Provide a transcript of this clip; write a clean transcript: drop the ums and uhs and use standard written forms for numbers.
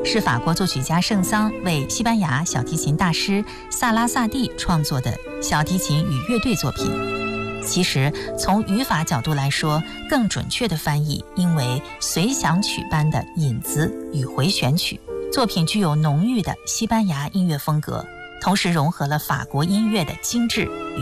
是法国作曲家圣桑为西班牙小提琴大师萨拉萨蒂创作的小提琴与乐队作品。其实从语法角度来说，更准确的翻译应为随想曲般的引子与回旋曲。作品具有浓郁的西班牙音乐风格，同时融合了法国音乐的精致